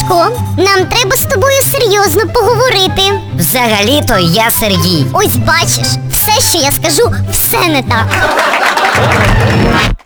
Сашко, нам треба з тобою серйозно поговорити. Взагалі-то я Сергій. Ось бачиш, все, що я скажу, все не так.